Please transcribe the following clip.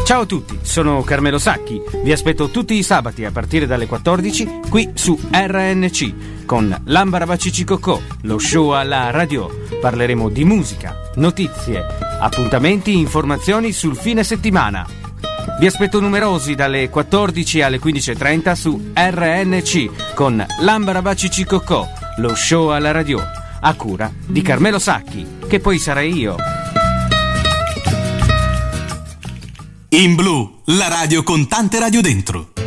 Ciao a tutti, sono Carmelo Sacchi. Vi aspetto tutti i sabati a partire dalle 14 qui su RNC con L'Ambarabaccicicocò, lo show alla radio. Parleremo di musica, notizie, appuntamenti, informazioni sul fine settimana. Vi aspetto numerosi dalle 14 alle 15.30 su RNC con L'Ambarabaccicicocò, lo show alla radio, a cura di Carmelo Sacchi, che poi sarei io. In Blu, la radio con tante radio dentro.